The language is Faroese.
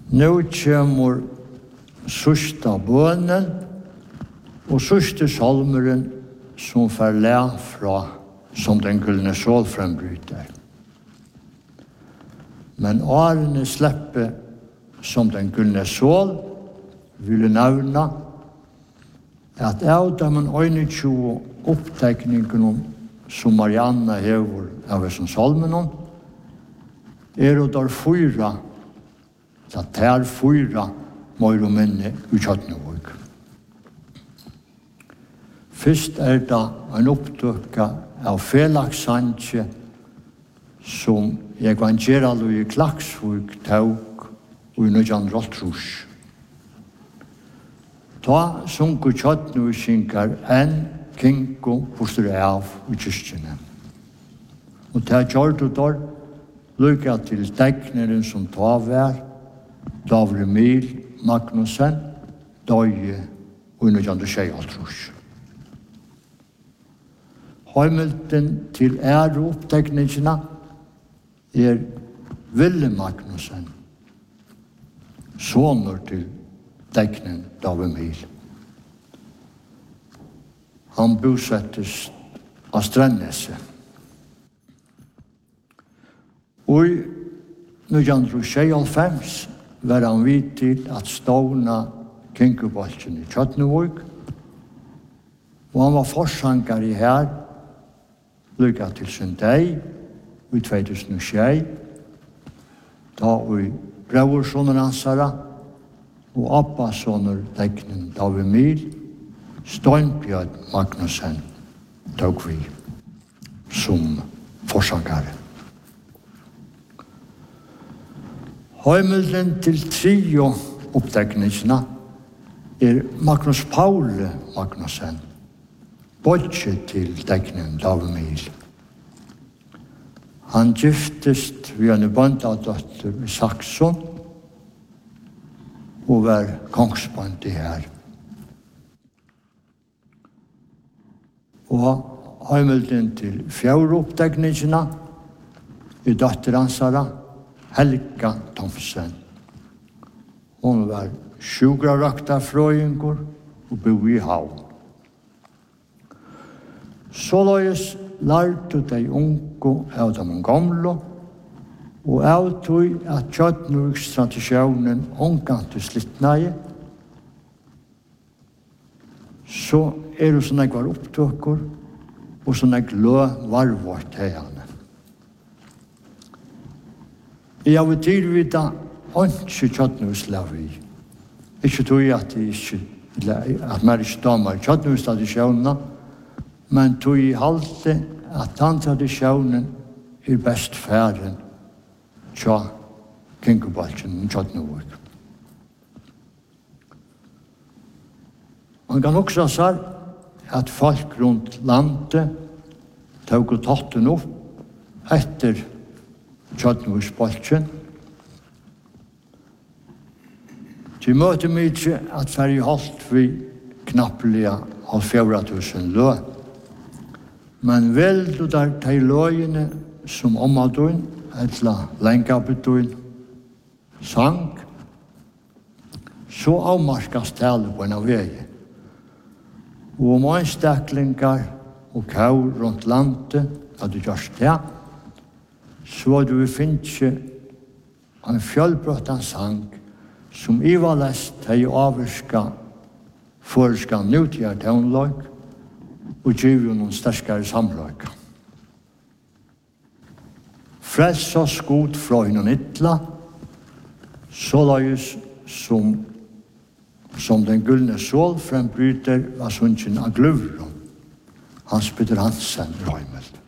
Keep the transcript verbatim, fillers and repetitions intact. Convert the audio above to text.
Nå kommer sørsta bønnen og sørste salmeren som får læ fra som den gullne sol frembryter. Men årene slipper som den gullne sol ville nevne at av dem en øynetjo opptekningen som Marianne hever av som salmen er og der fyra at der fyra mer og minne utkjøttnevåg. Først er det en opptøkke av Felaksansje som evangeral i Klaksvøk tåg og i nødjan rolltrus. Da sunker kjøttnevåg enn kinko bostur av i kyrkjene. Og det gjør du der lykka til degneren som ta vær Davre Emil Magnussen, Døye og nødvendig tjeialtrus. Heimelten til ære opptekningene er Ville Magnussen, soner til degnen Davre Emil. Han bosettes av Strennese. Og i nødvendig tjeialfems var han vidt til at stående kinkubolten i Kjøttnevåg, og han var forsanger i her, lykket til sin dag, i två tusen og sju, da vi brøversåner ansara, og abbasåner deknen Davre Emil, Steinbjørn Magnussen tog vi som forsangare. Heimelden til trio opptekningene er Magnus Paule Magnussen, bodje til deknen Davre Emil. Han giftest ved en bandadøtter i Saxon og var kongsband i her. Og heimelden til fjord opptekningene er døtteransara Helga Thomsen. Hon var sjukrarrakta frøyngur og bo i havn. Såleis lærte de unge av dem gamle, og av tog at kjøttnurkstradisjonen omgant til slittnæge, så er det sånne var opptøkker, og sånne lø var vårt hegane. Jeg har tilvita ikke kjøttnurkslav i. Ikke tog jeg at jeg ikke, at man ikke damer kjøttnurkstradisjonene, men tog i halte at den tradisjonen er best færen tja kinkubalchen i Kjøttnevåg. Man kan også si at folk rundt landet tog totten opp etter Kjøttnevågsbalchen. De møter mye at Sverige holdt vi knappelige av fjorda tusen lø. Men vel du der de løgene som omadun, eller lengabetun, sang, så avmarkas tale på en av vei. Og om einstaklingar og kau rundt landet, at du gjørs det, så du finne en fjølbrøttan sang som ivalest hei avvirska forska nutgjert tøvnløg og giv jo noen sterskere samløg. Frels oss god fra hinnom ytla, så løys som, som den gullne sol frembryter var sunnken av gluvron. Hans Peter Hansen røymelt.